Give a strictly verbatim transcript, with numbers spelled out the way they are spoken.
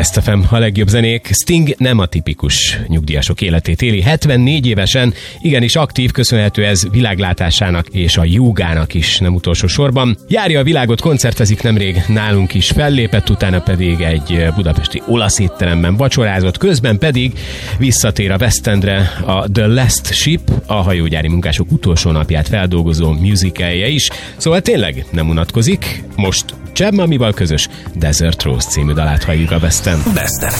Best ef em, a legjobb zenék. Sting nem a tipikus nyugdíjasok életét éli. hetvennégy évesen igenis aktív, köszönhető ez világlátásának és a jógának is, nem utolsó sorban. Járja a világot, koncertezik, nemrég nálunk is fellépett, utána pedig egy budapesti olasz étteremben vacsorázott, közben pedig visszatér a West Endre a The Last Ship, a hajógyári munkások utolsó napját feldolgozó musicalje is. Szóval tényleg nem unatkozik. Most Cheb Mamival közös Desert Rose című dalát halljuk a Besten. Best ef em.